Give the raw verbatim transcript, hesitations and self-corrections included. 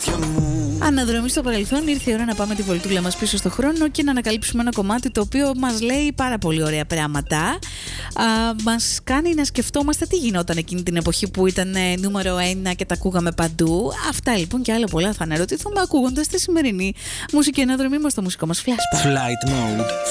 μάτια μου. Αναδρομή στο παρελθόν, ήρθε η ώρα να πάμε τη βολτούλα μας πίσω στο χρόνο και να ανακαλύψουμε ένα κομμάτι το οποίο μας λέει πάρα πολύ ωραία πράγματα. Α, μας κάνει να σκεφτόμαστε τι γινόταν εκείνη την εποχή που ήταν ε, νούμερο ένα και τα ακούγαμε παντού. Αυτά λοιπόν και άλλα πολλά θα αναρωτηθούμε ακούγοντας τη σημερινή μουσική αναδρομή μας στο μουσικό μας flashback. Flight mode.